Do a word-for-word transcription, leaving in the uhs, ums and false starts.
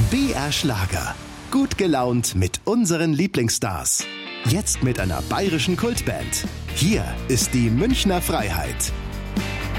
B R Schlager. Gut gelaunt mit unseren Lieblingsstars. Jetzt mit einer bayerischen Kultband. Hier ist die Münchner Freiheit.